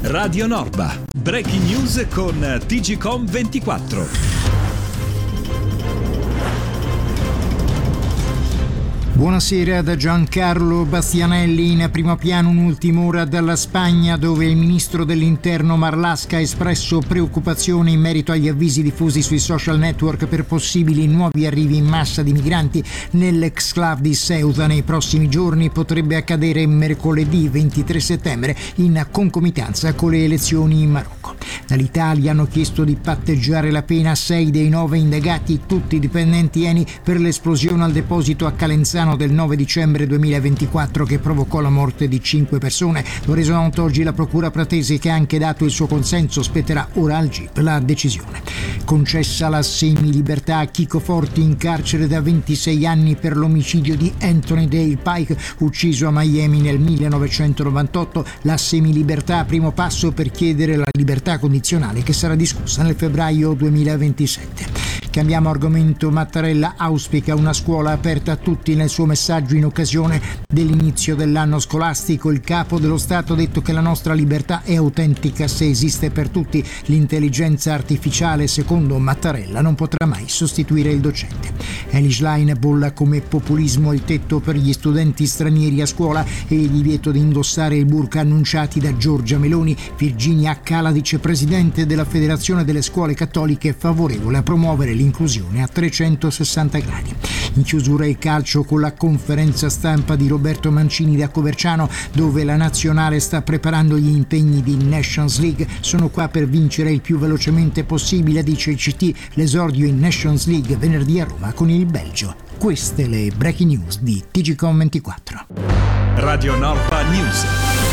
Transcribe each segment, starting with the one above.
Radio Norba. Breaking news con TGcom24. Buonasera da Giancarlo Bastianelli. In primo piano un'ultima ora dalla Spagna, dove il ministro dell'Interno Marlaska ha espresso preoccupazione in merito agli avvisi diffusi sui social network per possibili nuovi arrivi in massa di migranti nell'exclave di Ceuta nei prossimi giorni. Potrebbe accadere mercoledì 23 settembre in concomitanza con le elezioni in Marocco. Dall'Italia hanno chiesto di patteggiare la pena 6 dei 9 indagati, tutti dipendenti ENI, per l'esplosione al deposito a Calenzano del 9 dicembre 2024 che provocò la morte di 5 persone. Lo ha reso noto oggi la procura pratese, che ha anche dato il suo consenso. Spetterà ora al GIP la decisione. Concessa la semilibertà a Chico Forti, in carcere da 26 anni per l'omicidio di Anthony Dale Pike, ucciso a Miami nel 1998. La semilibertà, primo passo per chiedere la libertà condizionale, che sarà discussa nel febbraio 2027. Cambiamo argomento. Mattarella auspica una scuola aperta a tutti nel suo messaggio in occasione dell'inizio dell'anno scolastico. Il capo dello Stato ha detto che la nostra libertà è autentica se esiste per tutti. L'intelligenza artificiale, secondo Mattarella, non potrà mai sostituire il docente. Elly Schlein bolla come populismo il tetto per gli studenti stranieri a scuola e il divieto di indossare il burka annunciati da Giorgia Meloni. Virginia Cala, vicepresidente della Federazione delle Scuole Cattoliche, favorevole a promuovere l'inclusione a 360 gradi. In chiusura il calcio, con la conferenza stampa di Roberto Mancini da Coverciano, dove la nazionale sta preparando gli impegni di Nations League. Sono qua per vincere il più velocemente possibile, dice il CT. L'esordio in Nations League venerdì a Roma con il Belgio. Queste le breaking news di TGcom24. Radio Norba News.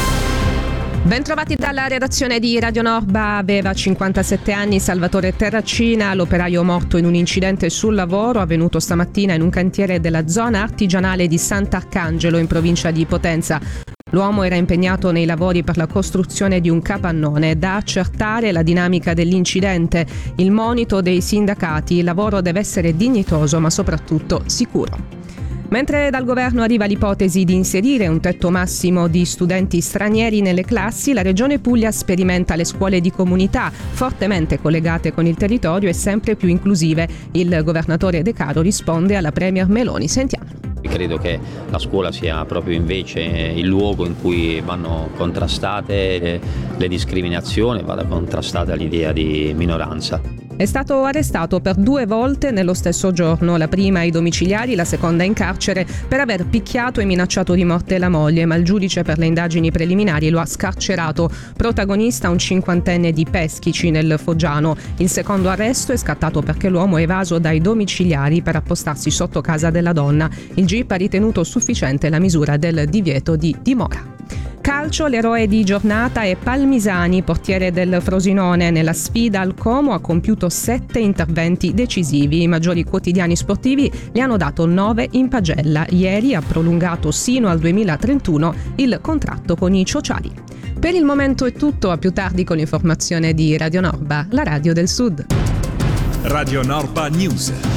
Bentrovati dalla redazione di Radio Norba. Aveva 57 anni Salvatore Terracina, l'operaio morto in un incidente sul lavoro avvenuto stamattina in un cantiere della zona artigianale di Sant'Arcangelo, in provincia di Potenza. L'uomo era impegnato nei lavori per la costruzione di un capannone. Da accertare la dinamica dell'incidente, il monito dei sindacati: il lavoro deve essere dignitoso ma soprattutto sicuro. Mentre dal governo arriva l'ipotesi di inserire un tetto massimo di studenti stranieri nelle classi, la Regione Puglia sperimenta le scuole di comunità, fortemente collegate con il territorio e sempre più inclusive. Il governatore De Caro risponde alla Premier Meloni. Sentiamo. Credo che la scuola sia proprio invece il luogo in cui vanno contrastate le discriminazioni, vada contrastata l'idea di minoranza. È stato arrestato per 2 volte nello stesso giorno, la prima ai domiciliari, la seconda in carcere, per aver picchiato e minacciato di morte la moglie, ma il giudice per le indagini preliminari lo ha scarcerato. Protagonista un 50enne di Peschici, nel Foggiano. Il secondo arresto è scattato perché l'uomo è evaso dai domiciliari per appostarsi sotto casa della donna. Il GIP ha ritenuto sufficiente la misura del divieto di dimora. Calcio, l'eroe di giornata è Palmisani, portiere del Frosinone. Nella sfida al Como ha compiuto 7 interventi decisivi. I maggiori quotidiani sportivi gli hanno dato 9 in pagella. Ieri ha prolungato sino al 2031 il contratto con i Ciociari. Per il momento è tutto, a più tardi con l'informazione di Radio Norba, la radio del Sud. Radio Norba News.